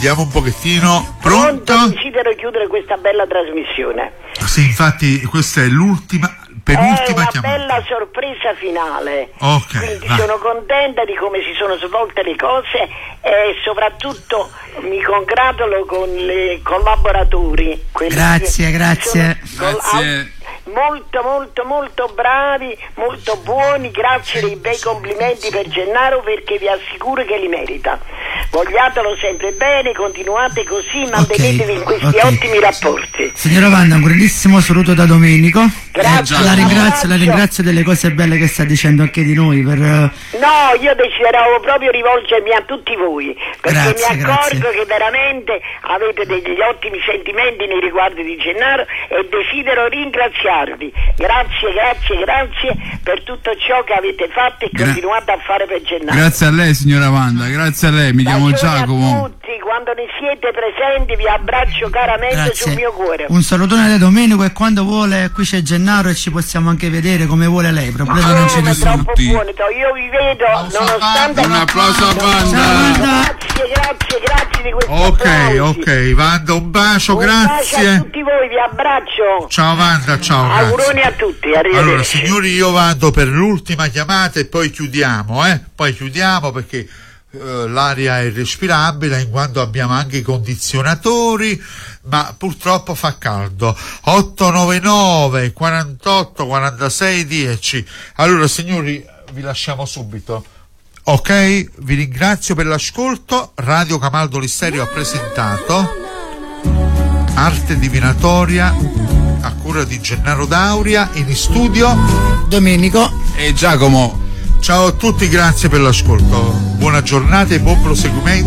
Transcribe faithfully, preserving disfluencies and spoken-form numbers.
vediamo un pochettino. Pronto? Pronto? Desidero chiudere questa bella trasmissione. Sì, infatti questa è l'ultima, penultima È una chiamata. bella sorpresa finale. Ok, Quindi vai. sono contenta di come si sono svolte le cose e soprattutto mi congratulo con i collaboratori. quelli Grazie, che grazie. sono col- Grazie. Molto molto molto bravi, molto buoni, grazie dei bei complimenti per Gennaro, perché vi assicuro che li merita. Vogliatelo sempre bene, continuate così, mantenetevi in questi ok. ottimi rapporti. Signora Wanda, un grandissimo saluto da Domenico. Grazie. La ringrazio, la Un ringrazio delle cose belle che sta dicendo anche di noi. Per, eh, No, io desideravo proprio rivolgermi a tutti voi, perché Grazie, mi accorgo grazie. che veramente avete degli ottimi sentimenti nei riguardi di Gennaro e desidero ringraziarvi. Grazie, grazie, grazie per tutto ciò che avete fatto e Gra- continuate a fare per Gennaro. Grazie a lei, signora Wanda, grazie a lei, mi chiamo Bacioni a Giacomo. tutti, quando ne siete presenti vi abbraccio caramente sul mio cuore. Un salutone da Domenico, e quando vuole qui c'è Gennaro e ci possiamo anche vedere come vuole lei, problema non c'è Come nessuno. troppo buono, io vi vedo nonostante. Un applauso a Ciao, Wanda. Wanda. Grazie, grazie, grazie di questo Ok, applausi. ok, Wanda, un bacio, Un bacio a grazie. tutti voi, vi abbraccio. Ciao Wanda, ciao, Auguroni grazie. a tutti, arrivederci. Allora, signori, io vado per l'ultima chiamata e poi chiudiamo, eh? Poi chiudiamo perché eh, l'aria è respirabile, in quanto abbiamo anche i condizionatori, ma purtroppo fa caldo. otto nove nove quarantotto quarantasei dieci. Allora, signori, vi lasciamo subito. Ok, vi ringrazio per l'ascolto. Radio Camaldoli Stereo ha presentato Arte Divinatoria a cura di Gennaro Dauria, in studio Domenico. E Giacomo. Ciao a tutti, grazie per l'ascolto. Buona giornata e buon proseguimento.